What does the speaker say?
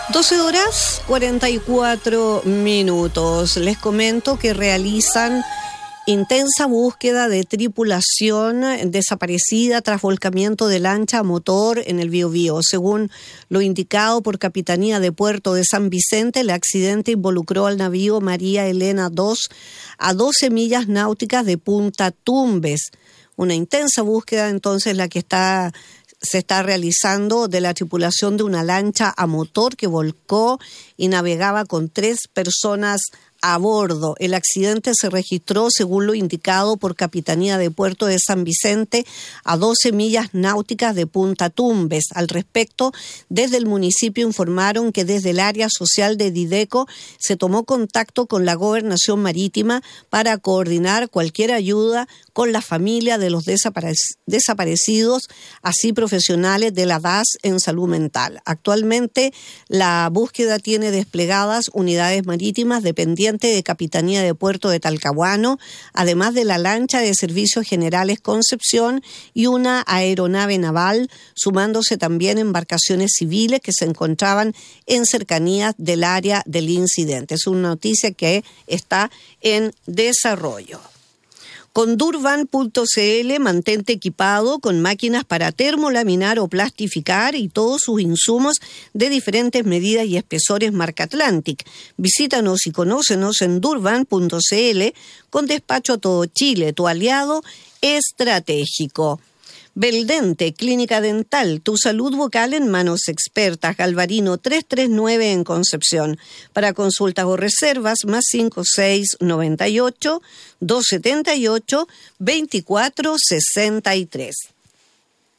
12:44. Les comento que realizan intensa búsqueda de tripulación desaparecida tras volcamiento de lancha a motor en el Biobío. Según lo indicado por Capitanía de Puerto de San Vicente, el accidente involucró al navío María Elena II a 12 millas náuticas de Punta Tumbes. Una intensa búsqueda entonces la que se está realizando de la tripulación de una lancha a motor que volcó y navegaba con 3 personas a bordo. El accidente se registró, según lo indicado por Capitanía de Puerto de San Vicente, a 12 millas náuticas de Punta Tumbes. Al respecto, desde el municipio informaron que desde el área social de Dideco se tomó contacto con la Gobernación Marítima para coordinar cualquier ayuda con la familia de los desaparecidos, así profesionales de la DAS en salud mental. Actualmente, la búsqueda tiene desplegadas unidades marítimas dependientes de Capitanía de Puerto de Talcahuano, además de la lancha de Servicios Generales Concepción y una aeronave naval, sumándose también embarcaciones civiles que se encontraban en cercanías del área del incidente. Es una noticia que está en desarrollo. Con Durban.cl, mantente equipado con máquinas para termolaminar o plastificar y todos sus insumos de diferentes medidas y espesores marca Atlantic. Visítanos y conócenos en Durban.cl con despacho a todo Chile, tu aliado estratégico. Beldente, Clínica Dental, tu salud bucal en manos expertas. Galvarino 339 en Concepción. Para consultas o reservas, más 5698 278 2463.